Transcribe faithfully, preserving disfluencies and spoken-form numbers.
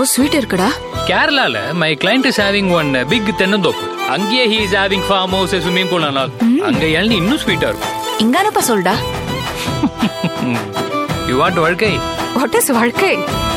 ரொம்ப ஸ்வீட் இருக்குடா. கேரளால my client is having one big தென்னந்தோப்பு. அங்கேயே he is having farm house, swimming pool and all. அங்க இளநீ இன்னும் ஸ்வீட்டா இருக்கும். இங்க அனுப்ப சொல்டா. யூ வாண்ட் வாழ்க்கை? வாட் இஸ் வாழ்க்கை?